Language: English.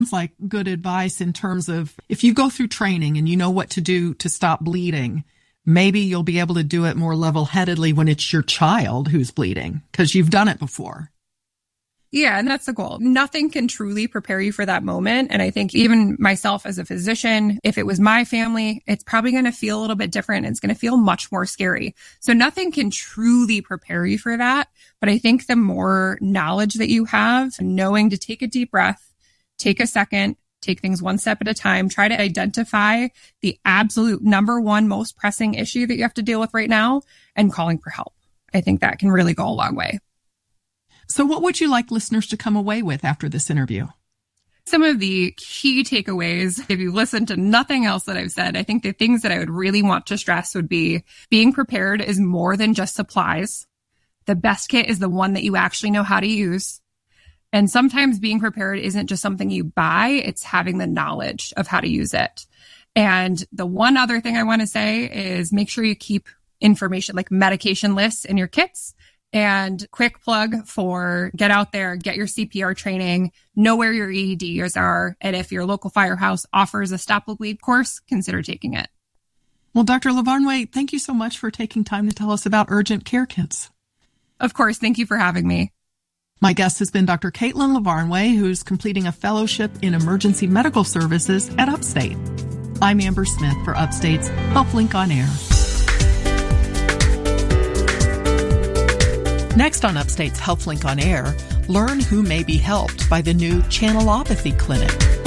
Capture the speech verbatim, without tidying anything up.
It's like good advice in terms of if you go through training and you know what to do to stop bleeding, maybe you'll be able to do it more level-headedly when it's your child who's bleeding because you've done it before. Yeah, and that's the goal. Nothing can truly prepare you for that moment. And I think even myself as a physician, if it was my family, it's probably going to feel a little bit different. It's going to feel much more scary. So nothing can truly prepare you for that. But I think the more knowledge that you have, knowing to take a deep breath, take a second, take things one step at a time, try to identify the absolute number one most pressing issue that you have to deal with right now and calling for help. I think that can really go a long way. So what would you like listeners to come away with after this interview? Some of the key takeaways, if you listen to nothing else that I've said, I think the things that I would really want to stress would be being prepared is more than just supplies. The best kit is the one that you actually know how to use. And sometimes being prepared isn't just something you buy, it's having the knowledge of how to use it. And the one other thing I want to say is make sure you keep information like medication lists in your kits. And quick plug for get out there, get your C P R training, know where your E E Ds are. And if your local firehouse offers a Stop the Bleed course, consider taking it. Well, Doctor LaVarnway, thank you so much for taking time to tell us about urgent care kits. Of course. Thank you for having me. My guest has been Doctor Caitlin LaVarnway, who's completing a fellowship in emergency medical services at Upstate. I'm Amber Smith for Upstate's HealthLink on Air. Next on Upstate's HealthLink on Air, learn who may be helped by the new Channelopathy Clinic.